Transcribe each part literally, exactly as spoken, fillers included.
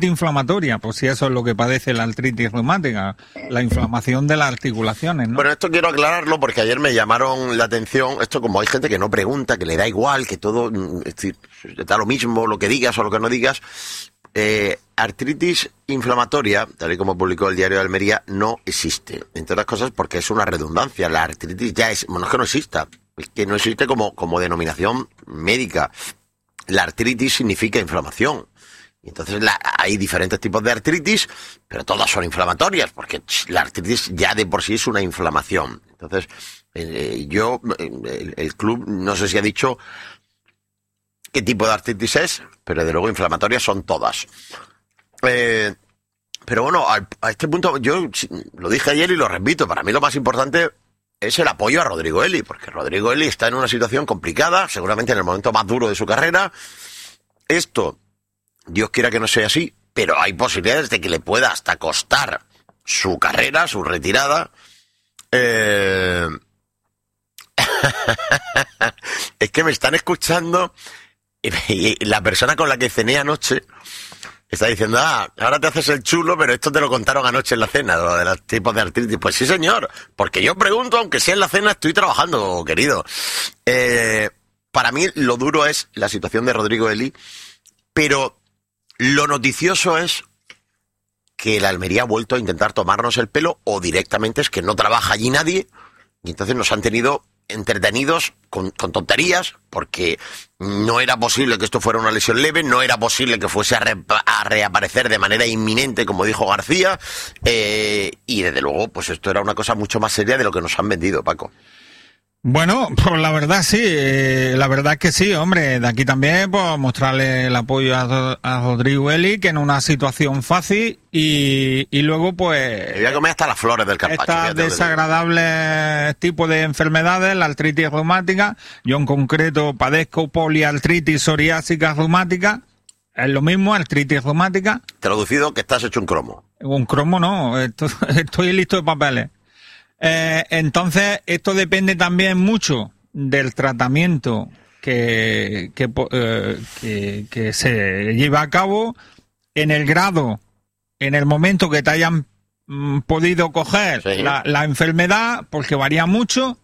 artritis inflamatoria, pues si eso es lo que padece la artritis reumática, la inflamación de las articulaciones, ¿no? Bueno, esto quiero aclararlo porque ayer me llamaron la atención, esto como hay gente que no pregunta, que le da igual, que todo, es decir, da lo mismo lo que digas o lo que no digas. Eh, artritis inflamatoria, tal y como publicó el diario de Almería, no existe. Entre otras cosas porque es una redundancia. La artritis ya es, bueno, es que no exista, es que no existe como, como denominación médica. La artritis significa inflamación. Y entonces la, hay diferentes tipos de artritis, pero todas son inflamatorias, porque la artritis ya de por sí es una inflamación. Entonces, eh, yo, el, el club, no sé si ha dicho qué tipo de artritis es, pero de luego inflamatorias son todas. Eh, pero bueno, a, a este punto, yo lo dije ayer y lo repito, para mí lo más importante es el apoyo a Rodrigo Eli, porque Rodrigo Eli está en una situación complicada, seguramente en el momento más duro de su carrera. Esto, Dios quiera que no sea así, pero hay posibilidades de que le pueda hasta costar su carrera, su retirada. Eh... Es que me están escuchando y la persona con la que cené anoche está diciendo, ah, ahora te haces el chulo, pero esto te lo contaron anoche en la cena, lo de los tipos de artritis. Pues sí, señor, porque yo pregunto, aunque sea en la cena, estoy trabajando, querido. Eh, para mí lo duro es la situación de Rodrigo Eli, pero lo noticioso es que la Almería ha vuelto a intentar tomarnos el pelo, o directamente es que no trabaja allí nadie, y entonces nos han tenido entretenidos con, con tonterías, porque no era posible que esto fuera una lesión leve, no era posible que fuese a, re, a reaparecer de manera inminente, como dijo García, eh, y desde luego, pues esto era una cosa mucho más seria de lo que nos han vendido, Paco. Bueno, pues la verdad sí, eh, la verdad es que sí, hombre, de aquí también pues mostrarle el apoyo a, a Rodrigo Eli, que en una situación fácil, y, y luego pues... Me voy a comer hasta las flores del carpaccio. Estas desagradables tipos de enfermedades, la artritis reumática, yo en concreto padezco poliartritis psoriásica reumática, es lo mismo, artritis reumática. Traducido, que estás hecho un cromo. Un cromo no, esto, estoy listo de papeles. Eh, entonces, esto depende también mucho del tratamiento que, que, eh, que, que se lleva a cabo, en el grado, en el momento que te hayan mm, podido coger sí. la, la enfermedad, porque varía mucho,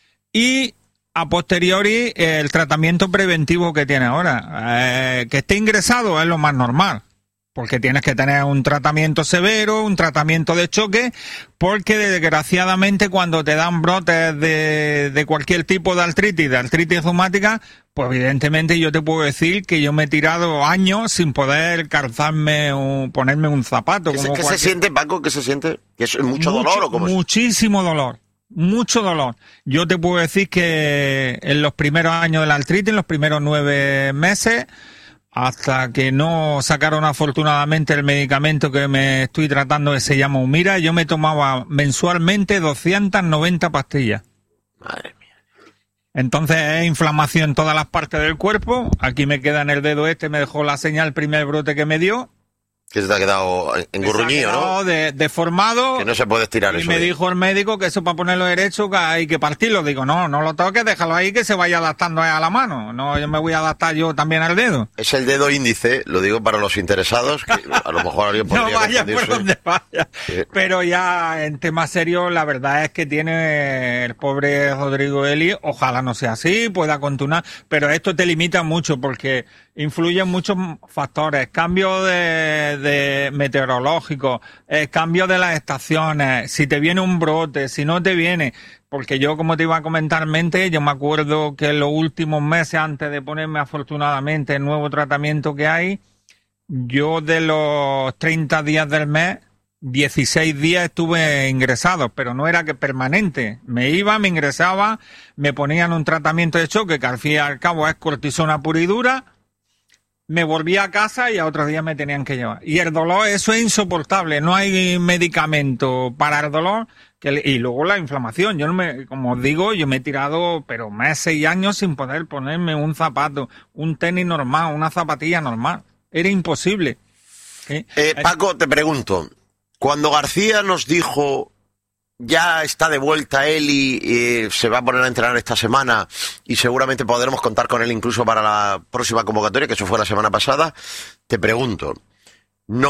y a posteriori el tratamiento preventivo que tiene ahora. Eh, que esté ingresado es lo más normal, porque tienes que tener un tratamiento severo, un tratamiento de choque, porque desgraciadamente cuando te dan brotes de, de cualquier tipo de artritis, de artritis reumática, pues evidentemente yo te puedo decir que yo me he tirado años sin poder calzarme o ponerme un zapato. ¿Qué, como ¿qué cualquier... se siente, Paco? ¿Qué se siente? ¿Que es mucho, mucho dolor o cómo es? Muchísimo dolor. Mucho dolor. Yo te puedo decir que en los primeros años de la artritis, en los primeros nueve meses, hasta que no sacaron afortunadamente el medicamento que me estoy tratando, que se llama Humira, yo me tomaba mensualmente doscientas noventa pastillas. Madre mía. Entonces es inflamación en todas las partes del cuerpo. Aquí me queda en el dedo este, me dejó la señal el primer brote que me dio. Que se te ha quedado engurruñido, ¿no? De, deformado. Que no se puede estirar y eso. Y me de... dijo el médico que eso para ponerlo derecho que hay que partirlo. Digo, no, no lo toques, déjalo ahí que se vaya adaptando a la mano. No, yo me voy a adaptar yo también al dedo. Es el dedo índice, lo digo para los interesados, que a lo mejor alguien podría no vaya por donde vaya. Sí. Pero ya en temas serios, la verdad es que tiene el pobre Rodrigo Eli, ojalá no sea así, pueda continuar, pero esto te limita mucho porque influyen muchos factores, cambio de, de meteorológico, eh, cambio de las estaciones, si te viene un brote, si no te viene, porque yo, como te iba a comentar, mente, yo me acuerdo que en los últimos meses, antes de ponerme afortunadamente el nuevo tratamiento que hay, yo de los treinta días del mes, dieciséis días estuve ingresado, pero no era que permanente. Me iba, me ingresaba, me ponían un tratamiento de choque, que al fin y al cabo es cortisona pura y dura, me volví a casa y a otros días me tenían que llevar. Y el dolor, eso es insoportable, no hay medicamento para el dolor. Que, y luego la inflamación, yo no me, como os digo, yo me he tirado, pero meses y años sin poder ponerme un zapato, un tenis normal, una zapatilla normal. Era imposible. ¿Sí? Eh, Paco, te pregunto, cuando García nos dijo ya está de vuelta él y eh, se va a poner a entrenar esta semana y seguramente podremos contar con él incluso para la próxima convocatoria, que eso fue la semana pasada, te pregunto,